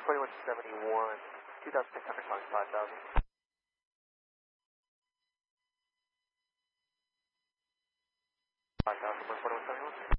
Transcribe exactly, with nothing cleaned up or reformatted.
twenty-one seventy-one, two thousand six hundred calling five thousand. five thousand, twenty-one seventy-one.